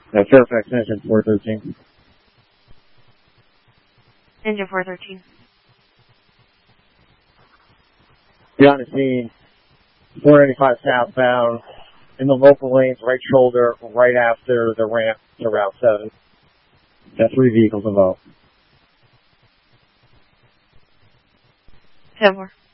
Fairfax engine 413. Engine 413. Beyond the scene, 495 southbound, in the local lanes, right shoulder, right after the ramp to Route 7. Got 3 vehicles involved. 10-4.